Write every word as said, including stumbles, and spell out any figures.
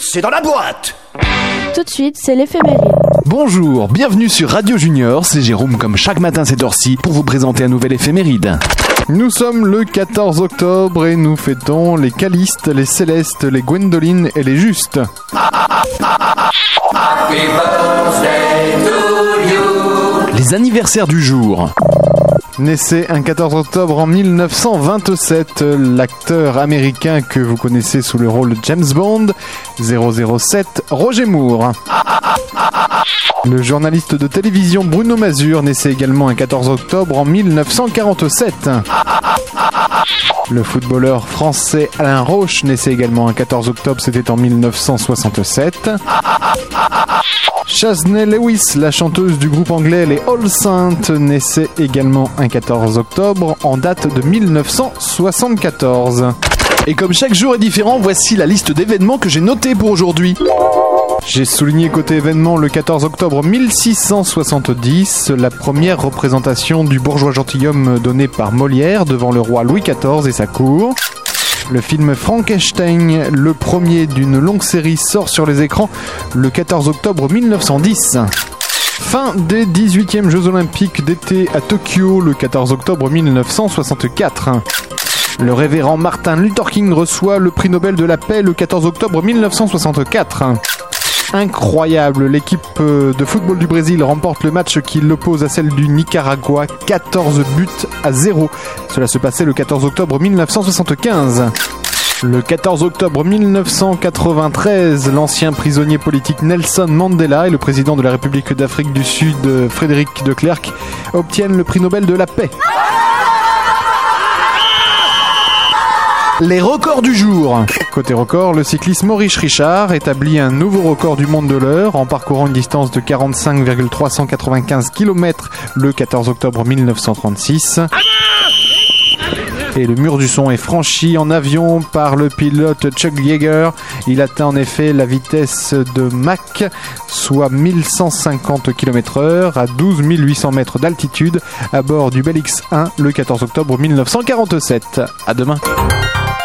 c'est dans la boîte. Tout de suite, c'est l'éphéméride. Bonjour, bienvenue sur Radio Junior, c'est Jérôme comme chaque matin cette heure-ci pour vous présenter un nouvel éphéméride. Nous sommes le quatorze octobre et nous fêtons les Calistes, les Célestes, les Gwendolyn et les Justes. Happy birthday to you. Les anniversaires du jour. Naissait un quatorze octobre en mille neuf cent vingt-sept, l'acteur américain que vous connaissez sous le rôle de James Bond, zéro zéro sept, Roger Moore. Le journaliste de télévision Bruno Mazur naissait également un quatorze octobre en mille neuf cent quarante-sept. Le footballeur français Alain Roche naissait également un quatorze octobre, c'était en mille neuf cent soixante-sept. Shaznay Lewis, la chanteuse du groupe anglais les All Saints, naissait également un quatorze octobre en date de mille neuf cent soixante-quatorze. Et comme chaque jour est différent, voici la liste d'événements que j'ai notés pour aujourd'hui. J'ai souligné côté événement le quatorze octobre mille six cent soixante-dix, la première représentation du bourgeois gentilhomme donnée par Molière devant le roi Louis quatorze et sa cour. Le film Frankenstein, le premier d'une longue série, sort sur les écrans le quatorze octobre mille neuf cent dix. Fin des dix-huitièmes Jeux Olympiques d'été à Tokyo le quatorze octobre mille neuf cent soixante-quatre. Le révérend Martin Luther King reçoit le prix Nobel de la paix le quatorze octobre mille neuf cent soixante-quatre. Incroyable, l'équipe de football du Brésil remporte le match qui l'oppose à celle du Nicaragua, quatorze buts à zéro. Cela se passait le quatorze octobre mille neuf cent soixante-quinze. Le quatorze octobre mille neuf cent quatre-vingt-treize, l'ancien prisonnier politique Nelson Mandela et le président de la République d'Afrique du Sud, Frédéric de Klerk, obtiennent le prix Nobel de la paix. Les records du jour. Côté record, le cycliste Maurice Richard établit un nouveau record du monde de l'heure en parcourant une distance de quarante-cinq virgule trois cent quatre-vingt-quinze kilomètres le quatorze octobre mille neuf cent trente-six. Et le mur du son est franchi en avion par le pilote Chuck Yeager. Il atteint en effet la vitesse de Mach, soit mille cent cinquante kilomètres heure à douze mille huit cents mètres d'altitude à bord du Bell X un le quatorze octobre mille neuf cent quarante-sept. À demain.